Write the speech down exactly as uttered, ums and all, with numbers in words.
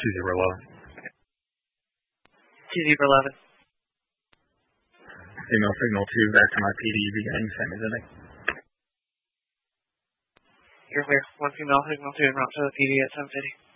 two zero eleven. two zero eleven. Female signal two back to my P D beginning same as ending. You're clear. One female signal two en route to the P D at seven fifty.